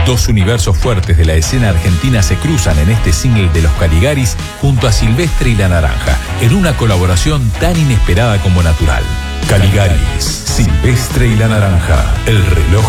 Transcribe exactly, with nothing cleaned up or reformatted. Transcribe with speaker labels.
Speaker 1: Dos universos fuertes de la escena argentina se cruzan en este single de los Caligaris junto a Silvestre y La Naranja, en una colaboración tan inesperada como natural. Caligaris, Silvestre y La Naranja, el reloj